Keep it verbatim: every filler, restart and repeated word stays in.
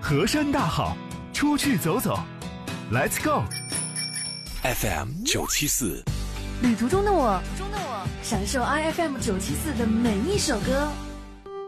河山大好，出去走走 ，Let's go。 F M 九七四， 旅途中的我，中的我，享受 I F M 九七四的每一首歌。